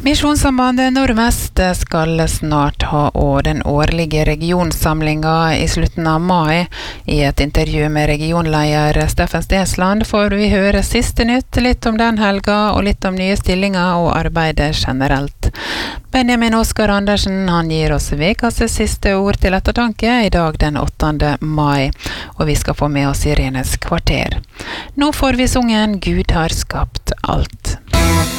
Misjonssambandet Nordvest skal snart ha den årlige regionsamlinga I slutten av mai. I et intervju med regionleder Steffen Stensland får vi høre siste nytt, litt om den helga og litt om nye stillinger og arbeidet generelt. Benjamin Oskar Andersen han gir oss vekas siste ord til ettertanke I dag den 8. mai, og vi skal få med oss Irenes kvarter. Nå får vi sungen Gud har skapt alt.